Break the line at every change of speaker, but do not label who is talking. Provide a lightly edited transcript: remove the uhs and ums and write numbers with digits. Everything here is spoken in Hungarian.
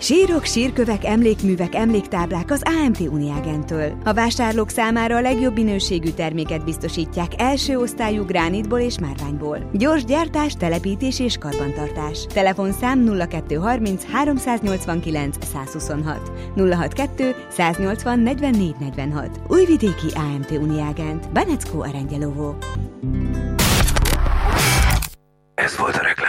Sírok, sírkövek, emlékművek, emléktáblák az AMT Uniágentől. A vásárlók számára a legjobb minőségű terméket biztosítják első osztályú gránitból és márványból. Gyors gyártás, telepítés és karbantartás. Telefonszám 0230 389 126 062 180 44 46. Újvidéki AMT Uniágent. Benecko Arangyelovo.
Ez volt a reklám.